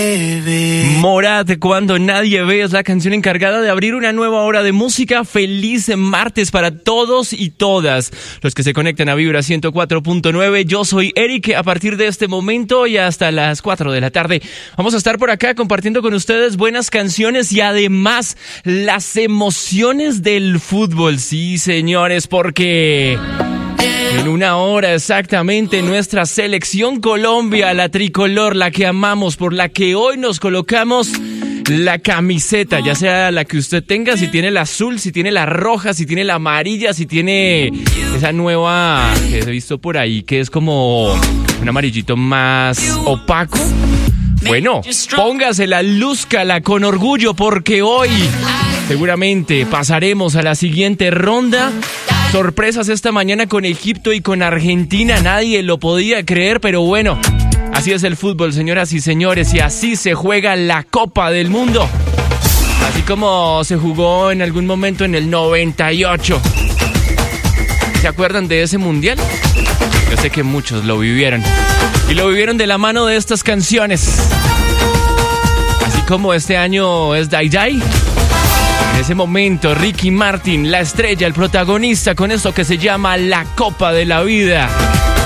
Morat, Cuando Nadie Ve, es la canción encargada de abrir una nueva hora de música. Feliz martes para todos y todas los que se conectan a Vibra 104.9. Yo soy Eric. A partir de este momento y hasta las 4 de la tarde vamos a estar por acá compartiendo con ustedes buenas canciones y además las emociones del fútbol. Sí, señores, porque en una hora exactamente nuestra selección Colombia, la tricolor, la que amamos, por la que hoy nos colocamos la camiseta, ya sea la que usted tenga, si tiene la azul, si tiene la roja, si tiene la amarilla, si tiene esa nueva que he visto por ahí, que es como un amarillito más opaco. Bueno, póngasela, lúzcala con orgullo, porque hoy seguramente pasaremos a la siguiente ronda. Sorpresas esta mañana con Egipto y con Argentina, nadie lo podía creer, pero bueno, así es el fútbol, señoras y señores, y así se juega la Copa del Mundo. Así como se jugó en algún momento en el 98. ¿Se acuerdan de ese mundial? Yo sé que muchos lo vivieron. Y lo vivieron de la mano de estas canciones. Así como este año es Dai Dai. En ese momento, Ricky Martin, la estrella, el protagonista, con esto que se llama La Copa de la Vida.